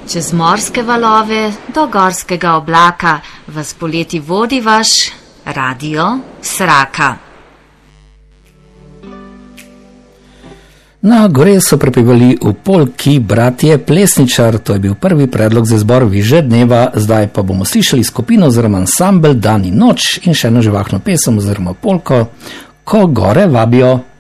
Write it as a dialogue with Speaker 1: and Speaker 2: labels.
Speaker 1: Čez morske valove do gorskega oblaka vas poleti vodi vaš Radio Sraka.
Speaker 2: Na gore so prepevali v polki Bratje Plesničar, to je bil prvi predlog za zbor Viže dneva, zdaj pa bomo slišali skupino oziroma ansambel Dan in noč in še eno živahno pesem oziroma polko, Ko gore vabijo